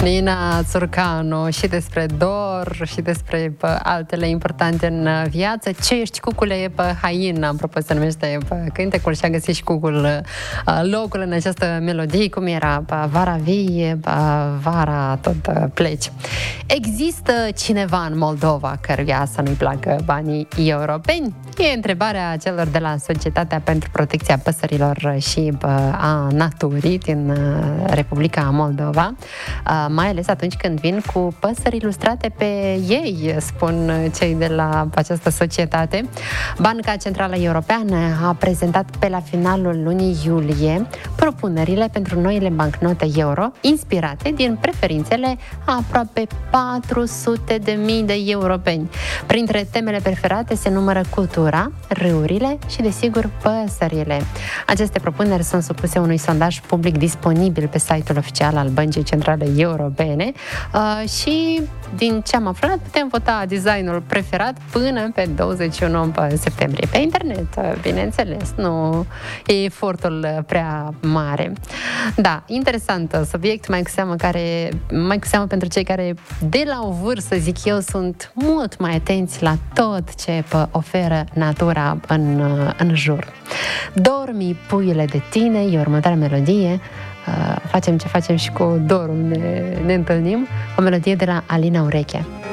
Nina Țurcanu, și despre dor și despre altele importante în viață. Ce ești, cucule, hain, apropo se numește cântecul, și-a găsit și cucul locul în această melodie, cum era vara vii, vara tot pleci. Există cineva în Moldova căruia să nu-i placă banii europeni? E întrebarea celor de la Societatea pentru Protecția Păsărilor și a Naturii din Republica Moldova, mai ales atunci când vin cu păsări ilustrate pe ei, spun cei de la această societate. Banca Centrală Europeană a prezentat pe la finalul lunii iulie propunerile pentru noile bancnote euro, inspirate din preferințele a aproape 400.000 de europeni. Printre temele preferate se numără cultura, râurile și, desigur, păsările. Aceste propuneri sunt supuse unui sondaj public disponibil pe site-ul oficial al Băncii Centrale Europene și, din ce am aflat, putem vota designul preferat până pe 21 septembrie. Pe internet, bineînțeles, nu e efortul prea mare. Da, interesant subiect, mai cu seamă pentru cei care de la o vârstă, zic eu, sunt mult mai atenți la tot ce oferă natura în jur. Dormi, puiule de tine, e următoarea melodie. Facem ce facem și cu dorul ne întâlnim. O melodie de la Alina Ureche.